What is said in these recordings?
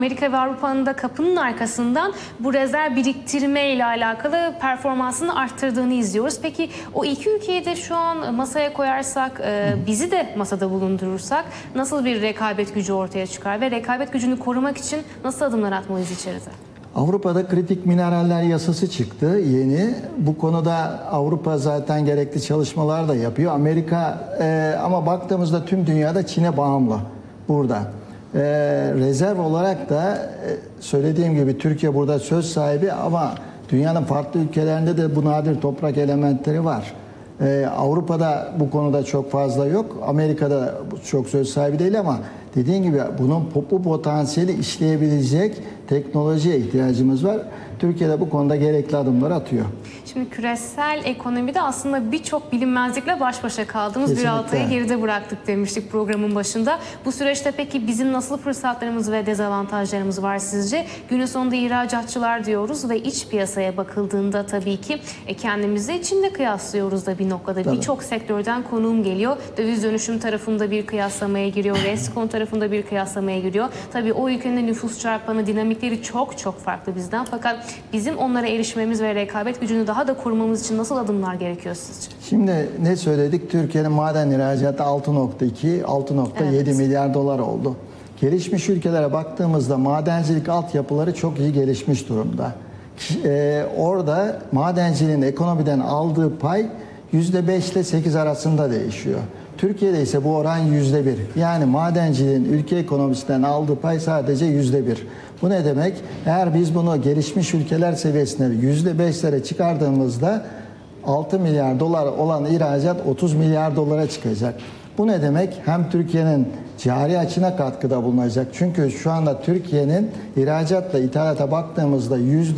Amerika ve Avrupa'nın da kapının arkasından bu rezerv biriktirme ile alakalı performansını arttırdığını izliyoruz. Peki o iki ülkeyi de şu an masaya koyarsak, bizi de masada bulundurursak nasıl bir rekabet gücü ortaya çıkar ve rekabet gücünü korumak için nasıl adımlar atmalıyız içeride? Avrupa'da kritik mineraller yasası çıktı yeni. Bu konuda Avrupa zaten gerekli çalışmalar da yapıyor. Amerika ama baktığımızda tüm dünyada Çin'e bağımlı burada. Rezerv olarak da söylediğim gibi Türkiye burada söz sahibi ama dünyanın farklı ülkelerinde de bu nadir toprak elementleri var. Avrupa'da bu konuda çok fazla yok. Amerika'da çok söz sahibi değil ama dediğim gibi bu potansiyeli işleyebilecek teknolojiye ihtiyacımız var. Türkiye'de bu konuda gerekli adımlar atıyor. Şimdi küresel ekonomide aslında birçok bilinmezlikle baş başa kaldığımız Kesinlikle. bir altayı geride bıraktık demiştik programın başında. Bu süreçte peki bizim nasıl fırsatlarımız ve dezavantajlarımız var sizce? Günün sonunda ihracatçılar diyoruz ve iç piyasaya bakıldığında tabii ki kendimizi Çin'le kıyaslıyoruz da bir noktada. Birçok sektörden konuğum geliyor. Döviz dönüşüm tarafında bir kıyaslamaya giriyor. Reskon tarafında bir kıyaslamaya giriyor. Tabii o ülkenin nüfus çarpanı, dinamikleri çok farklı bizden. Fakat bizim onlara erişmemiz ve rekabet gücünü daha da korumamız için nasıl adımlar gerekiyor sizce? Şimdi ne söyledik? Türkiye'nin maden ihracatı 6.2-6.7 milyar dolar oldu. Gelişmiş ülkelere baktığımızda madencilik altyapıları çok iyi gelişmiş durumda. Orada madenciliğin ekonomiden aldığı pay %5 ile 8 arasında değişiyor. Türkiye'de ise bu oran %1. Yani madenciliğin ülke ekonomisinden aldığı pay sadece %1. Bu ne demek? Eğer biz bunu gelişmiş ülkeler seviyesine %5'lere çıkardığımızda 6 milyar dolar olan ihracat 30 milyar dolara çıkacak. Bu ne demek? Hem Türkiye'nin cari açına katkıda bulunacak. Çünkü şu anda Türkiye'nin ihracatla ithalata baktığımızda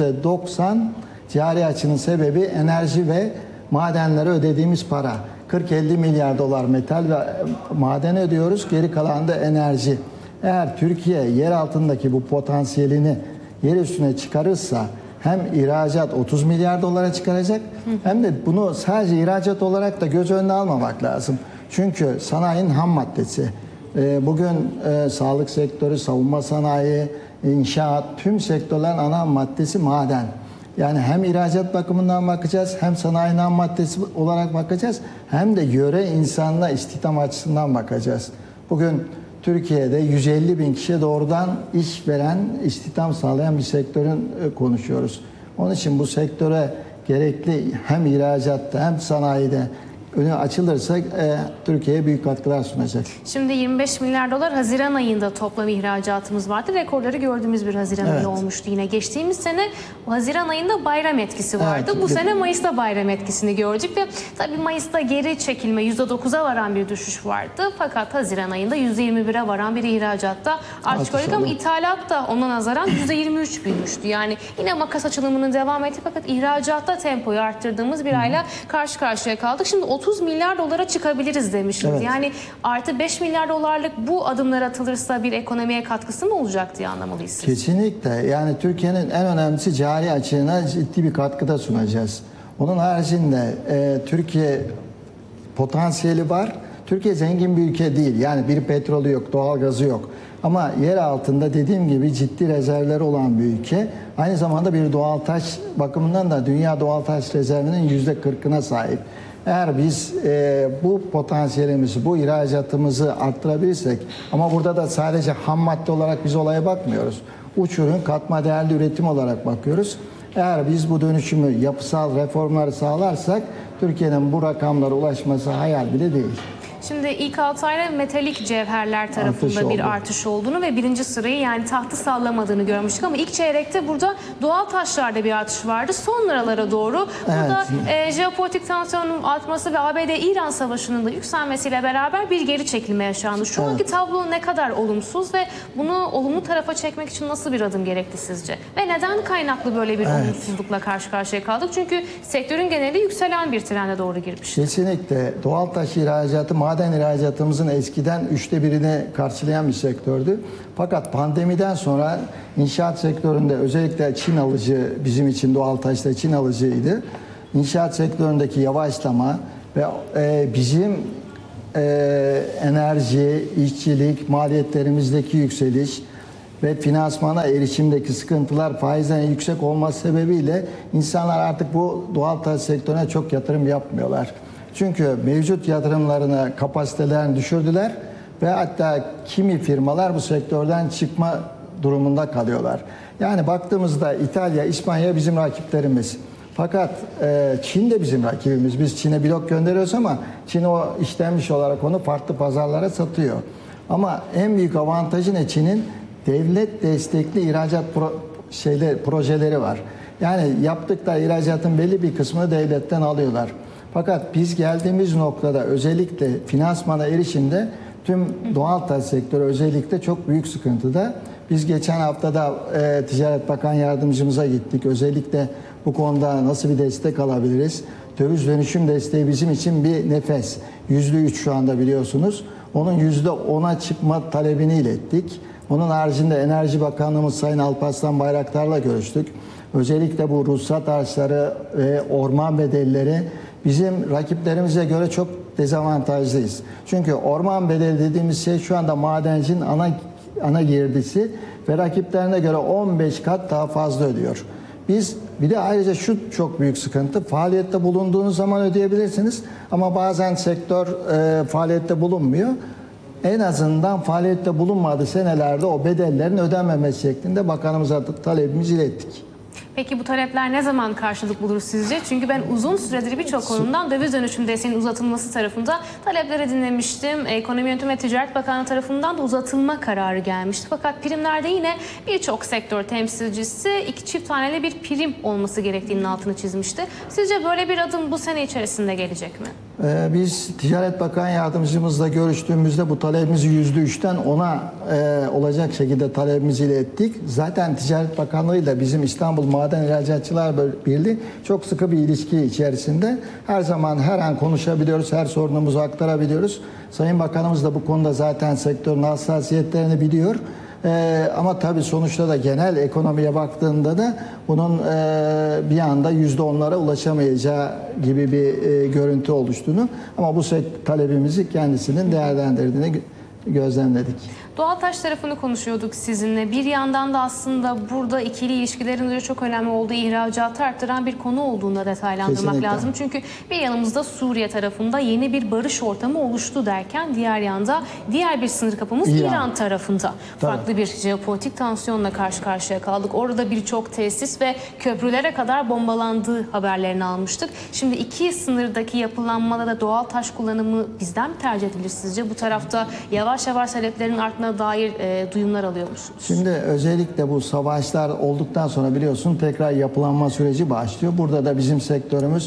%90 cari açının sebebi enerji ve madenlere ödediğimiz para. 40-50 milyar dolar metal ve maden ödüyoruz. Geri kalan da enerji. Eğer Türkiye yer altındaki bu potansiyelini yer üstüne çıkarırsa hem ihracat 30 milyar dolara çıkaracak hem de bunu sadece ihracat olarak da göz önüne almamak lazım. Çünkü sanayinin ham maddesi. Bugün sağlık sektörü, savunma sanayi, inşaat, tüm sektörlerin ana maddesi maden. Yani hem ihracat bakımından bakacağız, hem sanayinin ham maddesi olarak bakacağız, hem de yöre insanla istihdam açısından bakacağız. Bugün Türkiye'de 150 bin kişiye doğrudan iş veren, istihdam sağlayan bir sektörün konuşuyoruz. Onun için bu sektöre gerekli hem ihracatta hem sanayide önü açılırsa Türkiye'ye büyük katkılar sunacak. Şimdi 25 milyar dolar Haziran ayında toplam ihracatımız vardı. Rekorları gördüğümüz bir Haziran ayı olmuştu yine. Geçtiğimiz sene Haziran ayında bayram etkisi vardı. Bu sene Mayıs'ta bayram etkisini gördük ve tabii Mayıs'ta geri çekilme %9'a varan bir düşüş vardı. Fakat Haziran ayında %21'e varan bir ihracatta artış gördük ama ithalat da ona nazaran %23 büyümüştü. Yani yine makas açılımının devam etti fakat ihracatta tempoyu arttırdığımız bir ayla karşı karşıya kaldık. Şimdi 30 milyar dolara çıkabiliriz demiştiniz. Yani artı 5 milyar dolarlık bu adımlar atılırsa bir ekonomiye katkısı mı olacak diye anlamalıyız. Kesinlikle. Yani Türkiye'nin en önemlisi cari açığına ciddi bir katkıda sunacağız. Onun haricinde Türkiye potansiyeli var. Türkiye zengin bir ülke değil. Yani bir petrolü yok, doğalgazı yok. Ama yer altında dediğim gibi ciddi rezervleri olan bir ülke. Aynı zamanda bir doğal taş bakımından da dünya doğal taş rezervinin %40'ına sahip. Eğer biz bu potansiyelimizi, bu ihracatımızı arttırabilirsek, ama burada da sadece ham madde olarak biz olaya bakmıyoruz. Uç ürün, katma değerli üretim olarak bakıyoruz. Eğer biz bu dönüşümü, yapısal reformları sağlarsak Türkiye'nin bu rakamlara ulaşması hayal bile değil. Şimdi ilk 6 ayda metalik cevherler tarafında bir artış olduğunu ve birinci sırayı yani tahtı sallamadığını görmüştük ama ilk çeyrekte burada doğal taşlarda bir artış vardı. Sonralara doğru burada jeopolitik tansiyonun artması ve ABD-İran savaşının da yükselmesiyle beraber bir geri çekilme yaşandı. Şu anki tablo ne kadar olumsuz ve bunu olumlu tarafa çekmek için nasıl bir adım gerekli sizce? Ve neden kaynaklı böyle bir olumsuzlukla karşı karşıya kaldık? Çünkü sektörün geneli yükselen bir trende doğru girmiş. Kesinlikle. Doğal taş ihracatı maden ihracatımızın eskiden 1/3'ünü karşılayan bir sektördü. Fakat pandemiden sonra inşaat sektöründe özellikle Çin alıcı, bizim için doğal taşta Çin alıcıydı. İnşaat sektöründeki yavaşlama ve bizim enerji, işçilik, maliyetlerimizdeki yükseliş ve finansmana erişimdeki sıkıntılar, faizlerin yüksek olması sebebiyle insanlar artık bu doğal taş sektörüne çok yatırım yapmıyorlar. Çünkü mevcut yatırımlarını, kapasitelerini düşürdüler ve hatta kimi firmalar bu sektörden çıkma durumunda kalıyorlar. Yani baktığımızda İtalya, İspanya bizim rakiplerimiz. Fakat Çin de bizim rakibimiz. Biz Çin'e blok gönderiyoruz ama Çin o işlenmiş olarak onu farklı pazarlara satıyor. Ama en büyük avantajı ne Çin'in? Devlet destekli ihracat projeleri var. Yani yaptıkları ihracatın belli bir kısmını devletten alıyorlar. Fakat biz geldiğimiz noktada özellikle finansmana erişimde tüm doğal taş sektörü özellikle çok büyük sıkıntıda. Biz geçen hafta da Ticaret Bakan Yardımcımıza gittik. Özellikle bu konuda nasıl bir destek alabiliriz? Döviz dönüşüm desteği bizim için bir nefes. %3 şu anda biliyorsunuz. Onun %10'a çıkma talebini ilettik. Onun haricinde Enerji Bakanlığımız Sayın Alparslan Bayraktar'la görüştük. Özellikle bu ruhsat araçları ve orman bedelleri bizim rakiplerimize göre çok dezavantajlıyız. Çünkü orman bedeli dediğimiz şey şu anda madencinin ana girdisi ve rakiplerine göre 15 kat daha fazla ödüyor. Biz bir de ayrıca şu çok büyük sıkıntı, faaliyette bulunduğunuz zaman ödeyebilirsiniz ama bazen sektör faaliyette bulunmuyor. En azından faaliyette bulunmadığı senelerde o bedellerin ödenmemesi şeklinde bakanımıza talebimizi ilettik. Peki bu talepler ne zaman karşılık bulur sizce? Çünkü ben uzun süredir birçok konumdan döviz dönüşüm desteğinin uzatılması tarafında talepleri dinlemiştim. Ekonomi Yönetimi ve Ticaret Bakanlığı tarafından da uzatılma kararı gelmişti. Fakat primlerde yine birçok sektör temsilcisi iki çift taneli bir prim olması gerektiğinin altını çizmişti. Sizce böyle bir adım bu sene içerisinde gelecek mi? Biz Ticaret Bakan Yardımcımızla görüştüğümüzde bu talebimizi %3'ten 10'a olacak şekilde talebimizi ilettik. Zaten Ticaret Bakanlığı ile bizim İstanbul Maden İhracatçılar Birliği çok sıkı bir ilişki içerisinde. Her zaman her an konuşabiliyoruz, her sorunumuzu aktarabiliyoruz. Sayın Bakanımız da bu konuda zaten sektörün hassasiyetlerini biliyor. Ama tabii sonuçta da genel ekonomiye baktığında da bunun bir anda %10'lara ulaşamayacağı gibi bir görüntü oluştuğunu ama bu talebimizi kendisinin değerlendirdiğini gözlemledik. Doğal taş tarafını konuşuyorduk sizinle. Bir yandan da aslında burada ikili ilişkilerin çok önemli olduğu, ihracatı arttıran bir konu olduğunda detaylandırmak Kesinlikle lazım. Çünkü bir yanımızda Suriye tarafında yeni bir barış ortamı oluştu derken diğer yanda diğer bir sınır kapımız İran tarafında. Farklı bir jeopolitik tansiyonla karşı karşıya kaldık. Orada birçok tesis ve köprülere kadar bombalandığı haberlerini almıştık. Şimdi iki sınırdaki yapılanmada da doğal taş kullanımı bizden mi tercih edilir sizce? Bu tarafta yavaş yavaş taleplerin artmasına dair duyumlar alıyor musunuz? Şimdi özellikle bu savaşlar olduktan sonra biliyorsun tekrar yapılanma süreci başlıyor. Burada da bizim sektörümüz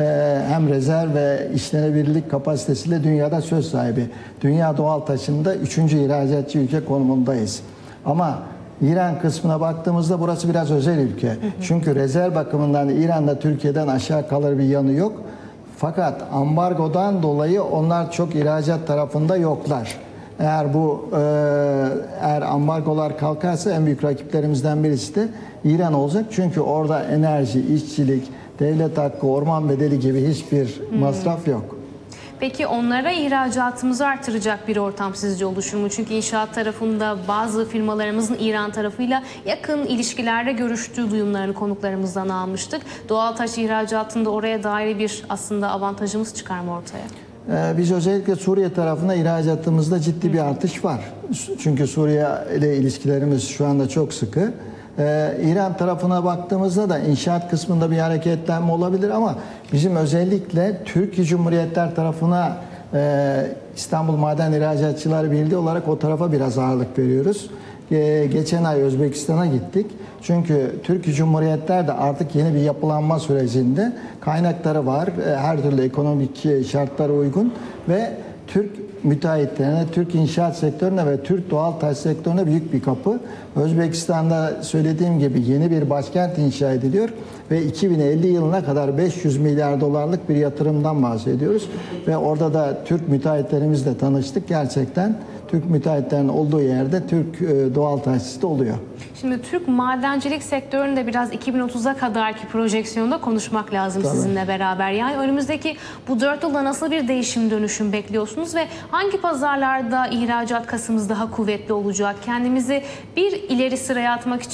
hem rezerv ve işlenebilirlik kapasitesiyle dünyada söz sahibi. Dünya doğal taşında 3. ihracatçı ülke konumundayız. Ama İran kısmına baktığımızda burası biraz özel ülke. Çünkü rezerv bakımından İran'da Türkiye'den aşağı kalır bir yanı yok. Fakat ambargodan dolayı onlar çok ihracat tarafında yoklar. Eğer ambargolar kalkarsa en büyük rakiplerimizden birisi de İran olacak. Çünkü orada enerji, işçilik, devlet hakkı, orman bedeli gibi hiçbir masraf yok. Peki onlara ihracatımızı artıracak bir ortam sizce oluşur mu? Çünkü inşaat tarafında bazı firmalarımızın İran tarafıyla yakın ilişkilerde görüştüğü duyumlarını konuklarımızdan almıştık. Doğal taş ihracatında oraya dair bir aslında avantajımız çıkar mı ortaya? Biz özellikle Suriye tarafında ihracatımızda ciddi bir artış var. Çünkü Suriye ile ilişkilerimiz şu anda çok sıkı. İran tarafına baktığımızda da inşaat kısmında bir hareketlenme olabilir ama bizim özellikle Türkiye Cumhuriyetler tarafına İstanbul Maden İhracatçılar Birliği olarak o tarafa biraz ağırlık veriyoruz. Geçen ay Özbekistan'a gittik. Çünkü Türkiye Cumhuriyetler de artık yeni bir yapılanma sürecinde kaynakları var. Her türlü ekonomik şartlara uygun ve Türk müteahhitlerine, Türk inşaat sektörüne ve Türk doğal taş sektörüne büyük bir kapı. Özbekistan'da söylediğim gibi yeni bir başkent inşa ediliyor ve 2050 yılına kadar 500 milyar dolarlık bir yatırımdan bahsediyoruz. Ve orada da Türk müteahhitlerimizle tanıştık. Gerçekten Türk müteahhitlerin olduğu yerde Türk doğal tesis de oluyor. Şimdi Türk madencilik sektöründe biraz 2030'a kadarki projeksiyonda konuşmak lazım sizinle beraber. Yani önümüzdeki bu 4 yılda nasıl bir değişim dönüşüm bekliyorsunuz ve hangi pazarlarda ihracat kasımız daha kuvvetli olacak? Kendimizi bir ileri sıraya atmak için